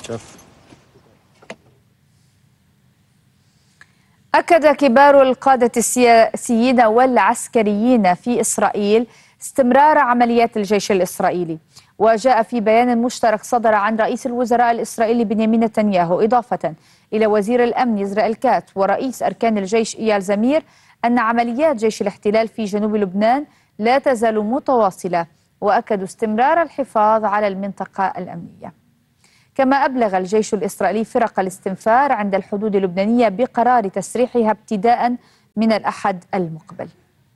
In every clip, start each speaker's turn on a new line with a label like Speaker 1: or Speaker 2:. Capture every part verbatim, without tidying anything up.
Speaker 1: شف.
Speaker 2: أكد كبار القادة السياسيين والعسكريين في إسرائيل استمرار عمليات الجيش الإسرائيلي، وجاء في بيان مشترك صدر عن رئيس الوزراء الإسرائيلي بنيامين نتنياهو إضافة إلى وزير الأمن إسرائيل كات ورئيس أركان الجيش إيال زمير أن عمليات جيش الاحتلال في جنوب لبنان لا تزال متواصلة، وأكدوا استمرار الحفاظ على المنطقة الأمنية. كما أبلغ الجيش الإسرائيلي فرق الاستنفار عند الحدود اللبنانية بقرار تسريحها ابتداء من الأحد المقبل.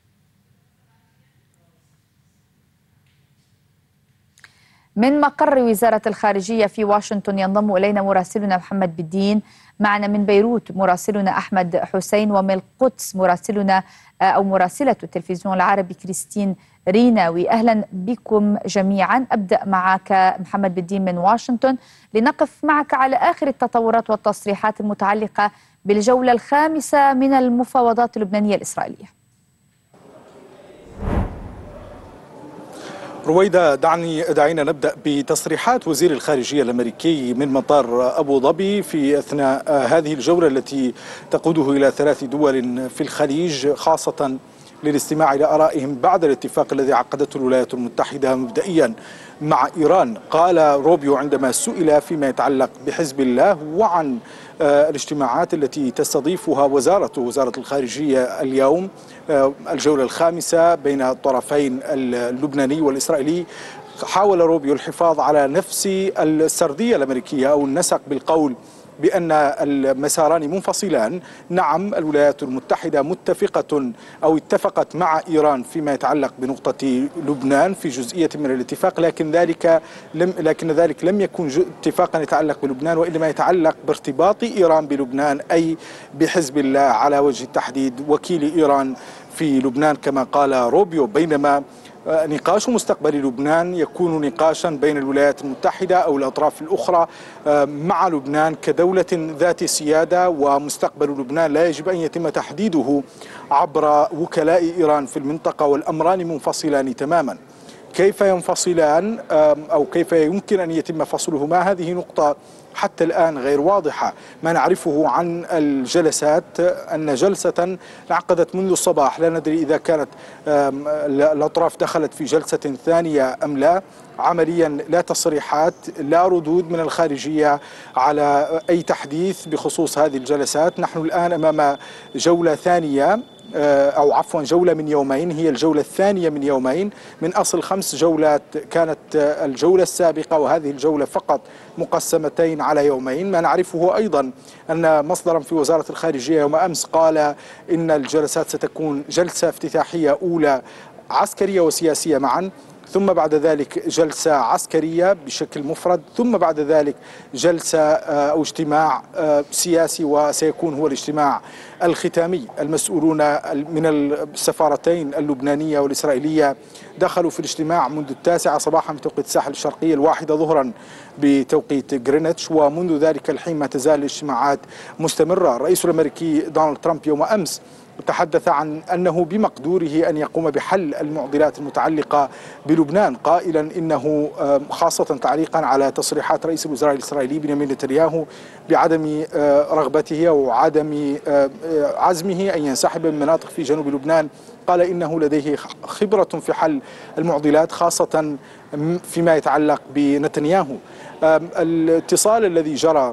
Speaker 2: من مقر وزارة الخارجية في واشنطن ينضم إلينا مراسلنا محمد بالدين، معنا من بيروت مراسلنا أحمد حسين، ومن القدس مراسلنا أو مراسلة التلفزيون العربي كريستين ريناوي. أهلا بكم جميعا. أبدأ معك محمد بالدين من واشنطن لنقف معك على آخر التطورات والتصريحات المتعلقة بالجولة الخامسة من المفاوضات اللبنانية الإسرائيلية.
Speaker 1: رويدة، دعني دعينا نبدأ بتصريحات وزير الخارجية الأمريكي من مطار أبو ظبي في أثناء هذه الجولة التي تقوده إلى ثلاث دول في الخليج، خاصة للاستماع إلى آرائهم بعد الاتفاق الذي عقدته الولايات المتحدة مبدئيا مع إيران. قال روبيو عندما سئل فيما يتعلق بحزب الله وعن الاجتماعات التي تستضيفها وزارته وزارة الخارجية اليوم، الجولة الخامسة بين الطرفين اللبناني والإسرائيلي، حاول روبيو الحفاظ على نفس السردية الأمريكية أو النسق بالقول بأن المساران منفصلان. نعم، الولايات المتحدة متفقة أو اتفقت مع إيران فيما يتعلق بنقطة لبنان في جزئية من الاتفاق، لكن ذلك لم لكن ذلك لم يكن اتفاقا يتعلق بلبنان، وإنما يتعلق بارتباط إيران بلبنان أي بحزب الله على وجه التحديد وكيل إيران في لبنان كما قال روبيو. بينما نقاش مستقبل لبنان يكون نقاشا بين الولايات المتحدة أو الأطراف الأخرى مع لبنان كدولة ذات سيادة، ومستقبل لبنان لا يجب أن يتم تحديده عبر وكلاء إيران في المنطقة، والأمران منفصلان تماما. كيف ينفصلان أو كيف يمكن أن يتم فصلهما؟ هذه نقطة حتى الآن غير واضحة. ما نعرفه عن الجلسات أن جلسة انعقدت منذ الصباح، لا ندري إذا كانت الأطراف دخلت في جلسة ثانية أم لا. عمليا لا تصريحات، لا ردود من الخارجية على أي تحديث بخصوص هذه الجلسات. نحن الآن أمام جولة ثانية أو عفوا جولة من يومين، هي الجولة الثانية من يومين من أصل خمس جولات. كانت الجولة السابقة وهذه الجولة فقط مقسمتين على يومين. ما نعرفه أيضا أن مصدرا في وزارة الخارجية يوم أمس قال إن الجلسات ستكون جلسة افتتاحية أولى عسكرية وسياسية معا، ثم بعد ذلك جلسة عسكرية بشكل مفرد، ثم بعد ذلك جلسة أو اجتماع سياسي، وسيكون هو الاجتماع الختامي. المسؤولون من السفارتين اللبنانية والإسرائيلية دخلوا في الاجتماع منذ التاسعة صباحا بتوقيت الساحل الشرقي، الواحدة ظهرا بتوقيت غرينتش، ومنذ ذلك الحين ما تزال الاجتماعات مستمرة. الرئيس الأمريكي دونالد ترامب يوم أمس تحدث عن أنه بمقدوره أن يقوم بحل المعضلات المتعلقة بلبنان، قائلا إنه خاصة تعليقا على تصريحات رئيس الوزراء الإسرائيلي بنيامين نتنياهو بعدم رغبته أو عدم عزمه أن ينسحب من مناطق في جنوب لبنان، قال إنه لديه خبرة في حل المعضلات خاصة فيما يتعلق بنتنياهو. الاتصال الذي جرى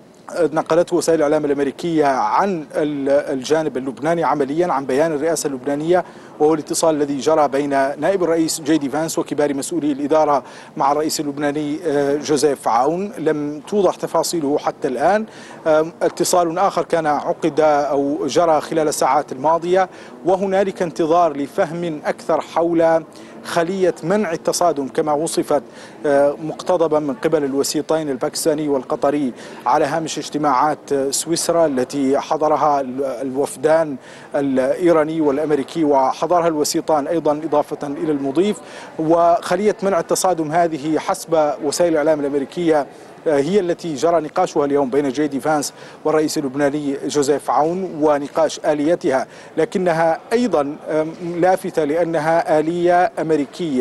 Speaker 1: نقلته وسائل الإعلام الأمريكية عن الجانب اللبناني عمليا عن بيان الرئاسة اللبنانية، وهو الاتصال الذي جرى بين نائب الرئيس جي دي فانس وكبار مسؤولي الإدارة مع الرئيس اللبناني جوزيف عون. لم توضح تفاصيله حتى الآن. اتصال آخر كان عقد أو جرى خلال الساعات الماضية، وهنالك انتظار لفهم أكثر حول خلية منع التصادم كما وصفت مقتضبا من قبل الوسيطين الباكستاني والقطري على هامش اجتماعات سويسرا التي حضرها الوفدان الإيراني والأمريكي، وحضرها الوسيطان أيضا إضافة إلى المضيف. وخلية منع التصادم هذه حسب وسائل الإعلام الأمريكية هي التي جرى نقاشها اليوم بين جي دي فانس والرئيس اللبناني جوزيف عون ونقاش آليتها، لكنها أيضا لافتة لأنها آلية أمريكية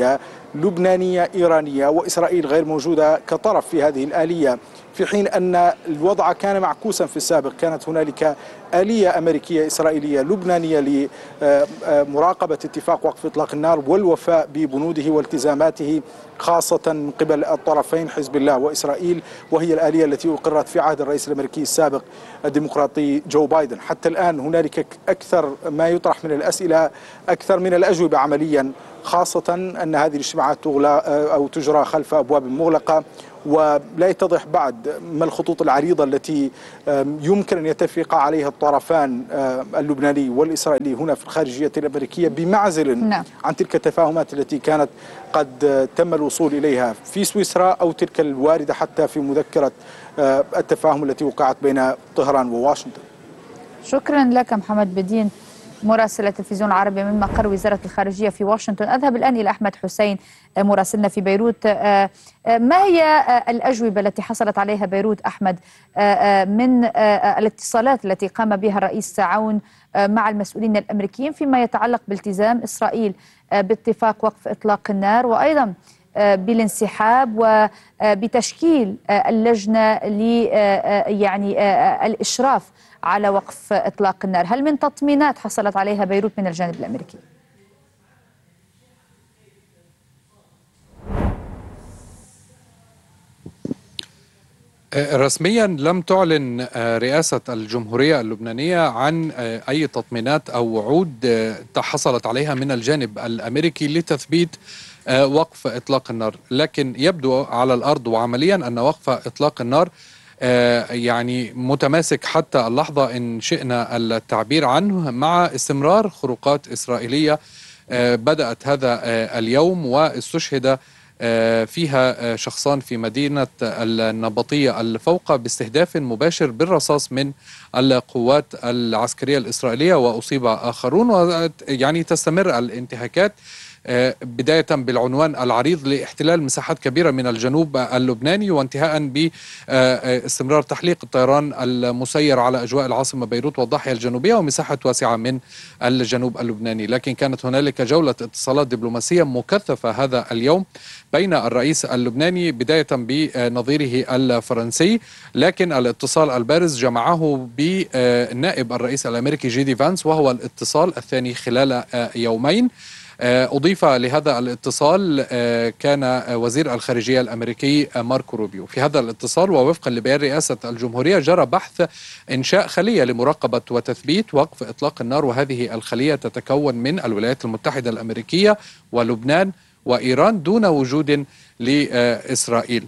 Speaker 1: لبنانية إيرانية، وإسرائيل غير موجودة كطرف في هذه الآلية، في حين أن الوضع كان معكوسا في السابق. كانت هنالك آلية أمريكية إسرائيلية لبنانية لمراقبة اتفاق وقف إطلاق النار والوفاء ببنوده والتزاماته، خاصة من قبل الطرفين حزب الله وإسرائيل، وهي الآلية التي أقرت في عهد الرئيس الأمريكي السابق الديمقراطي جو بايدن. حتى الآن هنالك أكثر ما يطرح من الأسئلة أكثر من الأجوبة عمليا، خاصة أن هذه الاجتماعات تغلى أو تجرى خلف أبواب مغلقة، ولا يتضح بعد ما الخطوط العريضة التي يمكن أن يتفق عليها الطرفان اللبناني والإسرائيلي هنا في الخارجية الأمريكية، بمعزل نعم. عن تلك التفاهمات التي كانت قد تم الوصول إليها في سويسرا، أو تلك الواردة حتى في مذكرة التفاهم التي وقعت بين طهران وواشنطن.
Speaker 2: شكرا لك محمد بدين، مراسل التلفزيون العربي من مقر وزارة الخارجية في واشنطن. أذهب الآن إلى أحمد حسين مراسلنا في بيروت. ما هي الأجوبة التي حصلت عليها بيروت أحمد من الاتصالات التي قام بها الرئيس تعاون مع المسؤولين الأمريكيين فيما يتعلق بالتزام إسرائيل باتفاق وقف إطلاق النار، وأيضا بالانسحاب وبتشكيل اللجنة ل يعني الإشراف على وقف إطلاق النار؟ هل من تطمينات حصلت عليها بيروت من الجانب الأمريكي؟
Speaker 3: رسميا لم تعلن رئاسة الجمهورية اللبنانية عن أي تطمينات أو وعود حصلت عليها من الجانب الأمريكي لتثبيت وقف إطلاق النار، لكن يبدو على الأرض وعمليا أن وقف إطلاق النار يعني متماسك حتى اللحظة إن شئنا التعبير عنه، مع استمرار خروقات إسرائيلية بدأت هذا اليوم واستشهد فيها شخصان في مدينة النبطية الفوقة باستهداف مباشر بالرصاص من القوات العسكرية الإسرائيلية، وأصيب آخرون. ويعني تستمر الانتهاكات بداية بالعنوان العريض لاحتلال مساحات كبيرة من الجنوب اللبناني، وانتهاء باستمرار تحليق الطيران المسير على أجواء العاصمة بيروت والضاحية الجنوبية ومساحة واسعة من الجنوب اللبناني. لكن كانت هنالك جولة اتصالات دبلوماسية مكثفة هذا اليوم بين الرئيس اللبناني بداية بنظيره الفرنسي، لكن الاتصال البارز جمعه بنائب الرئيس الأمريكي جي دي فانس، وهو الاتصال الثاني خلال يومين. أضيف لهذا الاتصال كان وزير الخارجية الأمريكي ماركو روبيو. في هذا الاتصال ووفقا لبيان رئاسة الجمهورية جرى بحث إنشاء خلية لمراقبة وتثبيت وقف إطلاق النار، وهذه الخلية تتكون من الولايات المتحدة الأمريكية ولبنان وإيران دون وجود لإسرائيل.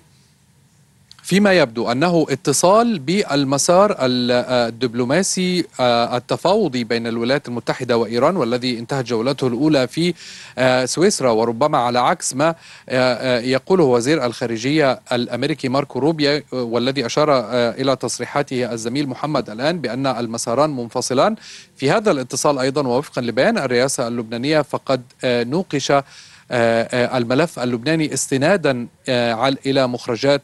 Speaker 3: فيما يبدو أنه اتصال بالمسار الدبلوماسي التفاوضي بين الولايات المتحدة وإيران، والذي انتهت جولته الأولى في سويسرا، وربما على عكس ما يقوله وزير الخارجية الأمريكي ماركو روبيو، والذي أشار إلى تصريحاته الزميل محمد الآن بأن المساران منفصلان. في هذا الاتصال أيضا ووفقا لبيان الرئاسة اللبنانية فقد نوقش الملف اللبناني استنادا إلى مخرجات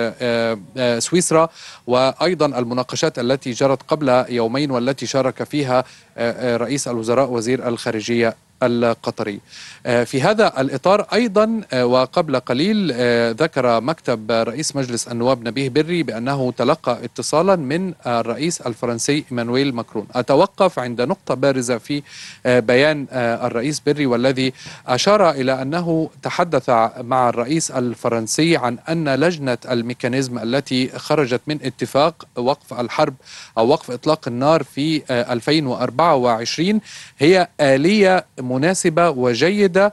Speaker 3: سويسرا، وأيضا المناقشات التي جرت قبل يومين والتي شارك فيها رئيس الوزراء وزير الخارجية القطري. في هذا الإطار أيضا وقبل قليل ذكر مكتب رئيس مجلس النواب نبيه بري بأنه تلقى اتصالا من الرئيس الفرنسي إيمانويل ماكرون. أتوقف عند نقطة بارزة في بيان الرئيس بري، والذي أشار إلى أنه تحدث مع الرئيس الفرنسي عن أن لجنة الميكانيزم التي خرجت من اتفاق وقف الحرب أو وقف إطلاق النار في ألفين وأربعة وعشرين هي آلية مناسبة وجيدة،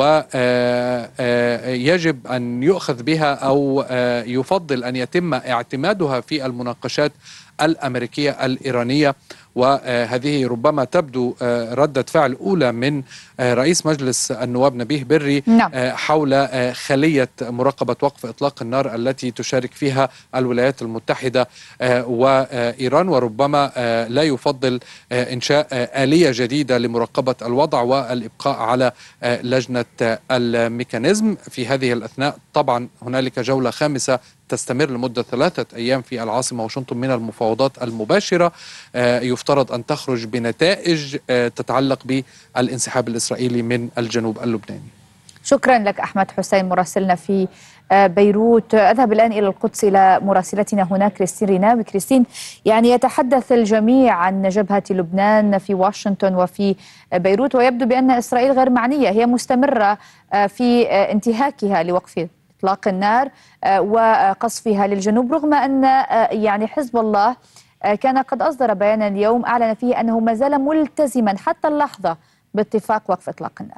Speaker 3: ويجب أن يؤخذ بها أو يفضل أن يتم اعتمادها في المناقشات الأمريكية الإيرانية. وهذه ربما تبدو ردة فعل أولى من رئيس مجلس النواب نبيه بري حول خلية مراقبة وقف إطلاق النار التي تشارك فيها الولايات المتحدة وإيران، وربما لا يفضل إنشاء آلية جديدة لمراقبة الوضع والإبقاء على لجنة الميكانيزم. في هذه الأثناء طبعا هنالك جولة خامسة تستمر لمدة ثلاثة أيام في العاصمة واشنطن من المفاوضات المباشرة، يفترض أن تخرج بنتائج تتعلق بالانسحاب الإسرائيلي من الجنوب اللبناني.
Speaker 2: شكرا لك أحمد حسين مراسلنا في بيروت. أذهب الآن إلى القدس إلى مراسلتنا هناك كريستين ريناوي. كريستين، يعني يتحدث الجميع عن جبهة لبنان في واشنطن وفي بيروت، ويبدو بأن إسرائيل غير معنية، هي مستمرة في انتهاكها لوقف إطلاق النار وقصفها للجنوب، رغم أن يعني حزب الله كان قد أصدر بيانا اليوم أعلن فيه أنه ما زال ملتزما حتى اللحظة باتفاق وقف إطلاق النار.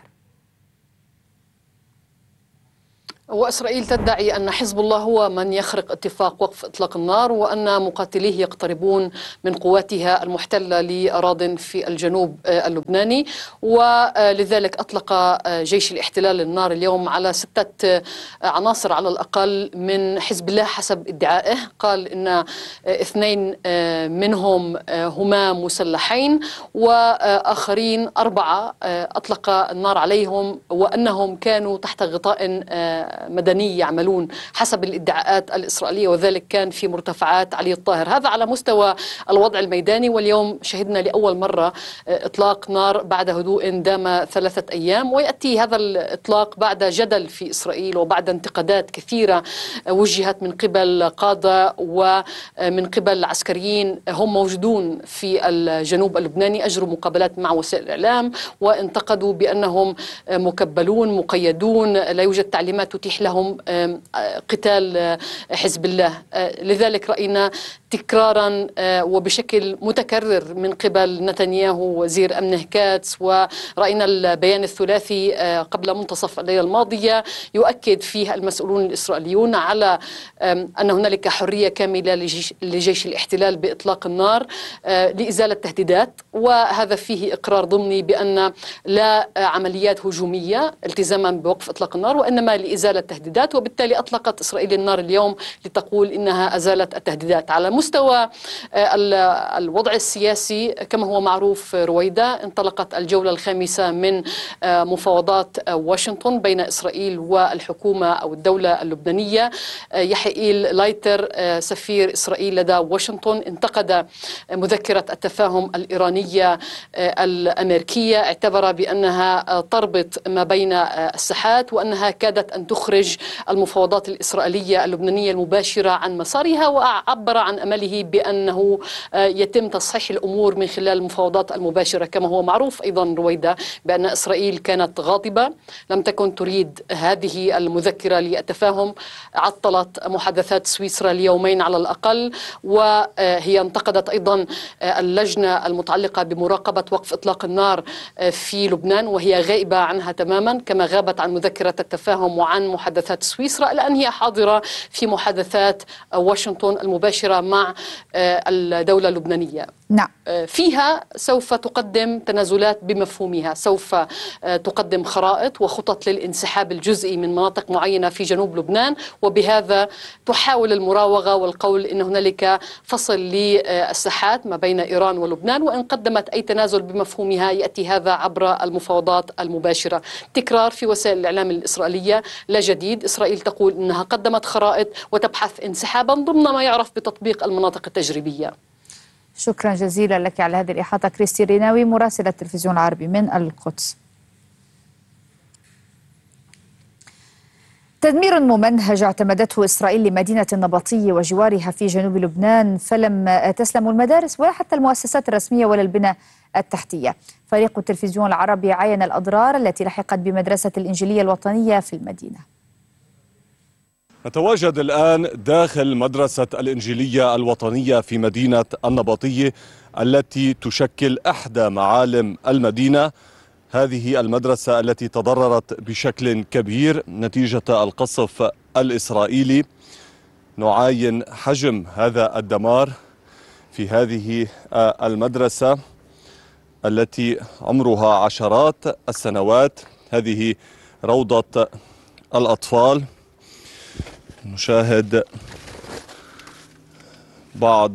Speaker 4: وإسرائيل تدعي أن حزب الله هو من يخرق اتفاق وقف إطلاق النار، وأن مقاتليه يقتربون من قواتها المحتلة لأراضٍ في الجنوب اللبناني، ولذلك أطلق جيش الاحتلال النار اليوم على ستة عناصر على الأقل من حزب الله حسب ادعائه. قال إن اثنين منهم هما مسلحين، وآخرين أربعة أطلق النار عليهم وأنهم كانوا تحت غطاء مدني يعملون حسب الادعاءات الإسرائيلية، وذلك كان في مرتفعات علي الطاهر. هذا على مستوى الوضع الميداني، واليوم شهدنا لأول مرة إطلاق نار بعد هدوء دام ثلاثة أيام، ويأتي هذا الإطلاق بعد جدل في إسرائيل وبعد انتقادات كثيرة وجهت من قبل قادة ومن قبل عسكريين هم موجودون في الجنوب اللبناني، أجروا مقابلات مع وسائل الإعلام وانتقدوا بأنهم مكبلون مقيدون، لا يوجد تعليمات تتيح لهم قتال حزب الله. لذلك رأينا تكرارا وبشكل متكرر من قبل نتنياهو وزير أمنه كاتس، ورأينا البيان الثلاثي قبل منتصف الليلة الماضية يؤكد فيه المسؤولون الإسرائيليون على أن هنالك حرية كاملة لجيش الاحتلال بإطلاق النار لإزالة التهديدات، وهذا فيه إقرار ضمني بأن لا عمليات هجومية التزاما بوقف إطلاق النار، وإنما لإزالة التهديدات. وبالتالي أطلقت إسرائيل النار اليوم لتقول إنها أزالت التهديدات. على مستوى الوضع السياسي كما هو معروف رويدة، انطلقت الجولة الخامسة من مفاوضات واشنطن بين إسرائيل والحكومة أو الدولة اللبنانية. يحيى لايتر سفير إسرائيل لدى واشنطن انتقد مذكرة التفاهم الإيرانية الأمريكية، اعتبر بأنها تربط ما بين الساحات وأنها كادت أن تخرج المفاوضات الإسرائيلية اللبنانية المباشرة عن مسارها، وعبر عن أمله بأنه يتم تصحيح الأمور من خلال المفاوضات المباشرة. كما هو معروف أيضا رويدة بأن إسرائيل كانت غاضبة، لم تكن تريد هذه المذكرة للتفاهم، عطلت محادثات سويسرا ليومين على الأقل، وهي انتقدت أيضا اللجنة المتعلقة بمراقبة وقف إطلاق النار في لبنان وهي غائبة عنها تماما، كما غابت عن مذكرة التفاهم وعن محادثات سويسرا، الآن هي حاضرة في محادثات واشنطن المباشرة مع الدولة اللبنانية.
Speaker 2: نعم.
Speaker 4: فيها سوف تقدم تنازلات بمفهومها، سوف تقدم خرائط وخطط للانسحاب الجزئي من مناطق معينة في جنوب لبنان، وبهذا تحاول المراوغة والقول إن هنالك فصل للساحات ما بين إيران ولبنان، وإن قدمت أي تنازل بمفهومها يأتي هذا عبر المفاوضات المباشرة. تكرار في وسائل الإعلام الإسرائيلية لا جديد، إسرائيل تقول إنها قدمت خرائط وتبحث انسحابا ضمن ما يعرف بتطبيق المناطق التجريبية.
Speaker 2: شكرا جزيلا لك على هذه الإحاطة كريستين ريناوي مراسلة التلفزيون العربي من القدس. تدمير ممنهج اعتمدته إسرائيل لمدينة النبطية وجوارها في جنوب لبنان، فلم تسلم المدارس ولا حتى المؤسسات الرسمية ولا البنى التحتية. فريق التلفزيون العربي عاين الأضرار التي لحقت بمدرسة الإنجيلية الوطنية في المدينة.
Speaker 5: نتواجد الآن داخل مدرسة الإنجيلية الوطنية في مدينة النبطية التي تشكل إحدى معالم المدينة. هذه المدرسة التي تضررت بشكل كبير نتيجة القصف الإسرائيلي. نعاين حجم هذا الدمار في هذه المدرسة التي عمرها عشرات السنوات. هذه روضة الأطفال. نشاهد بعض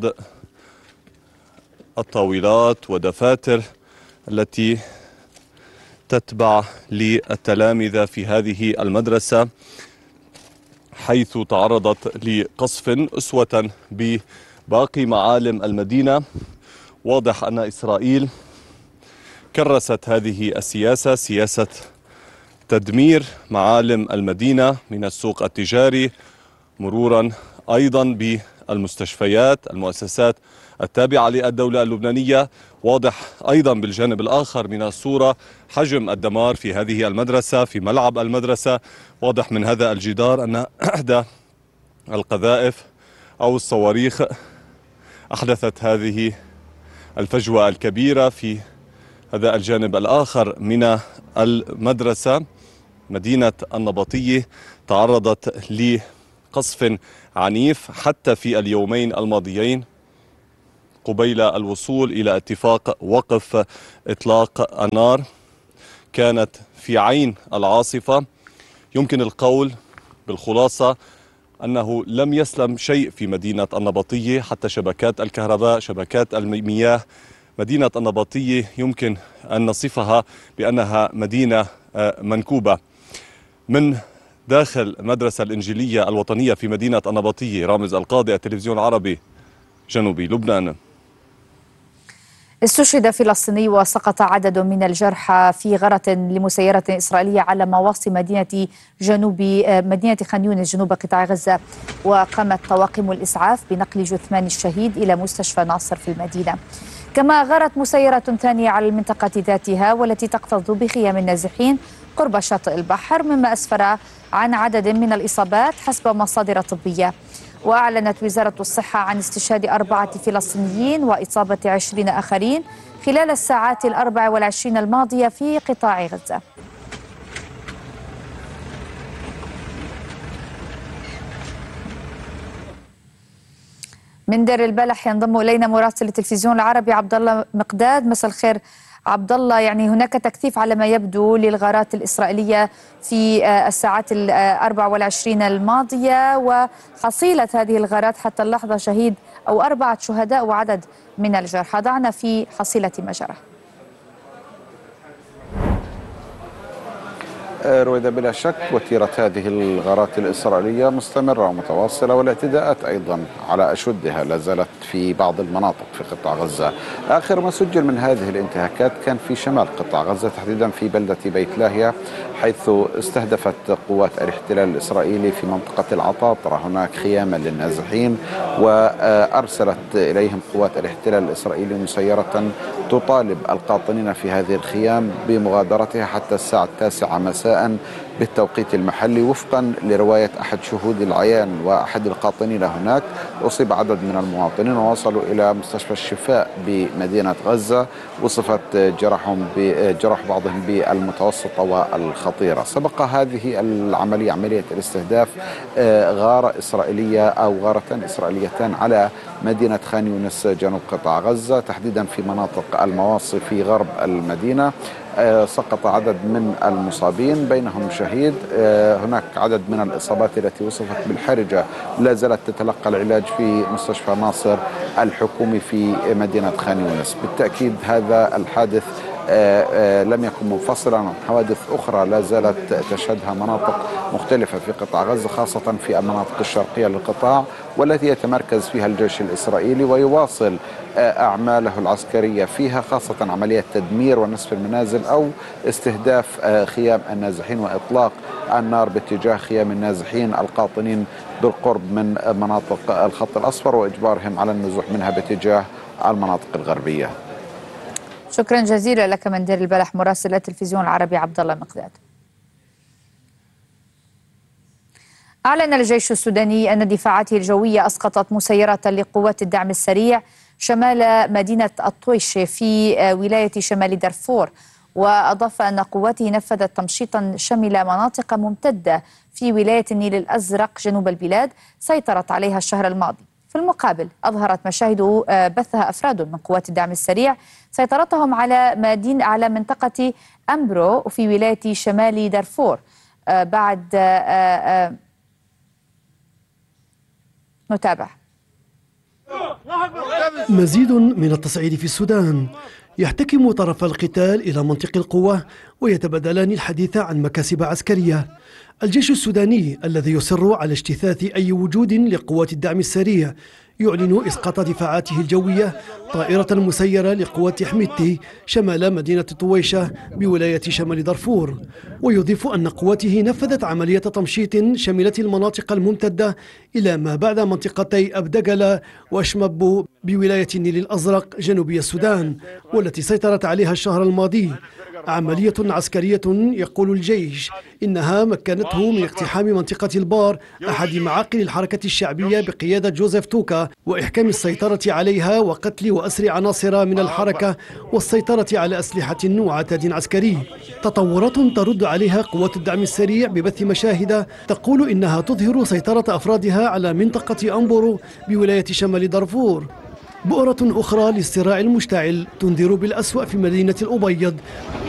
Speaker 5: الطاولات ودفاتر التي تتبع للتلامذة في هذه المدرسة، حيث تعرضت لقصف أسوة بباقي معالم المدينة. واضح أن إسرائيل كرست هذه السياسة، سياسة تدمير معالم المدينة من السوق التجاري، مرورا أيضا بالمستشفيات، المؤسسات التابعة للدولة اللبنانية. واضح أيضا بالجانب الآخر من الصورة حجم الدمار في هذه المدرسة، في ملعب المدرسة. واضح من هذا الجدار أن إحدى القذائف أو الصواريخ أحدثت هذه الفجوة الكبيرة. في هذا الجانب الآخر من المدرسة مدينة النبطية تعرضت لقصف عنيف حتى في اليومين الماضيين قبيل الوصول إلى اتفاق وقف إطلاق النار. كانت في عين العاصفة. يمكن القول بالخلاصة أنه لم يسلم شيء في مدينة النبطية، حتى شبكات الكهرباء، شبكات المياه. مدينة النبطية يمكن أن نصفها بأنها مدينة منكوبة. من داخل المدرسة الإنجيلية الوطنية في مدينة النبطية، رامز القاضي، التلفزيون العربي، جنوبي لبنان.
Speaker 2: استشهد فلسطيني وسقط عدد من الجرحى في غارة لمسيرة إسرائيلية على مواصي مدينة جنوب مدينة خان يونس جنوب قطاع غزة، وقامت طواقم الإسعاف بنقل جثمان الشهيد إلى مستشفى ناصر في المدينة. كما غارت مسيرة ثانية على المنطقة ذاتها والتي تكتظ بخيام النازحين قرب شاطئ البحر، مما أسفر عن عدد من الإصابات حسب مصادر طبية. وأعلنت وزارة الصحة عن استشهاد أربعة فلسطينيين وإصابة عشرين آخرين خلال الساعات الأربع والعشرين الماضية في قطاع غزة. من دير البلح ينضم إلينا مراسل التلفزيون العربي عبد الله مقداد. مساء الخير عبد الله. يعني هناك تكثيف على ما يبدو للغارات الإسرائيلية في الساعات الأربع والعشرين الماضية، وحصيلة هذه الغارات حتى اللحظة شهيد أو أربعة شهداء وعدد من الجرحى. ضعنا في حصيلة ما جرى.
Speaker 6: رويدة، بلا شك وتيرة هذه الغارات الإسرائيلية مستمرة ومتواصلة، والاعتداءات أيضا على أشدها لا زالت في بعض المناطق في قطاع غزة. آخر ما سجل من هذه الانتهاكات كان في شمال قطاع غزة، تحديدا في بلدة بيت لاهيا، حيث استهدفت قوات الاحتلال الإسرائيلي في منطقة العطاطرة هناك خياما للنازحين، وأرسلت إليهم قوات الاحتلال الإسرائيلي مسيرة تطالب القاطنين في هذه الخيام بمغادرتها حتى الساعة التاسعة مساء بالتوقيت المحلي. وفقا لرواية أحد شهود العيان وأحد القاطنين هناك، أصيب عدد من المواطنين ووصلوا إلى مستشفى الشفاء بمدينة غزة، وصفت جرحهم بجرح بعضهم بالمتوسطة والخطيرة. سبق هذه العملية، عملية الاستهداف، غارة إسرائيلية أو غارتان إسرائيليتان على مدينة خان يونس جنوب قطاع غزة، تحديدا في مناطق المواصي في غرب المدينة. سقط عدد من المصابين بينهم شهيد. هناك عدد من الإصابات التي وصفت بالحرجة لا زالت تتلقى العلاج في مستشفى ناصر الحكومي في مدينة خان يونس. بالتأكيد هذا الحادث لم يكن منفصلا عن حوادث أخرى لا زالت تشهدها مناطق مختلفة في قطاع غزة، خاصة في المناطق الشرقية للقطاع، والتي يتمركز فيها الجيش الإسرائيلي ويواصل أعماله العسكرية فيها، خاصة عملية تدمير ونسف المنازل أو استهداف خيام النازحين وإطلاق النار باتجاه خيام النازحين القاطنين بالقرب من مناطق الخط الأصفر وإجبارهم على النزوح منها باتجاه المناطق الغربية.
Speaker 2: شكرا جزيلا لك من دير البلح مراسل التلفزيون العربي عبد الله مقداد. أعلن الجيش السوداني أن دفاعاته الجوية أسقطت مسيرة لقوات الدعم السريع شمال مدينة الطويش في ولاية شمال دارفور، وأضاف أن قواته نفذت تمشيطا شمل مناطق ممتدة في ولاية النيل الأزرق جنوب البلاد سيطرت عليها الشهر الماضي. في المقابل أظهرت مشاهد بثها أفراد من قوات الدعم السريع سيطرتهم على مدينة على منطقة أمبرو في ولاية شمال دارفور بعد نتابع.
Speaker 7: مزيد من التصعيد في السودان. يحتكم طرف القتال إلى منطق القوة ويتبادلان الحديث عن مكاسب عسكرية. الجيش السوداني الذي يصر على اجتثاث أي وجود لقوات الدعم السريع يعلن إسقاط دفاعاته الجوية طائرة مسيرة لقوات حميدتي شمال مدينة طويشة بولاية شمال دارفور. ويضيف أن قواته نفذت عملية تمشيط شملت المناطق الممتدة إلى ما بعد منطقتي أبدقلة وأشمبو بولاية النيل الأزرق جنوبي السودان، والتي سيطرت عليها الشهر الماضي. عملية عسكرية يقول الجيش إنها مكنته من اقتحام منطقة البار أحد معاقل الحركة الشعبية بقيادة جوزيف توكا وإحكام السيطرة عليها وقتل وأسر عناصر من الحركة والسيطرة على أسلحة وعتاد عسكري. تطورات ترد عليها قوات الدعم السريع ببث مشاهد تقول إنها تظهر سيطرة أفرادها على منطقة أمبورو بولاية شمال دارفور. بؤرة أخرى للصراع المشتعل تنذر بالأسوأ في مدينة الأبيض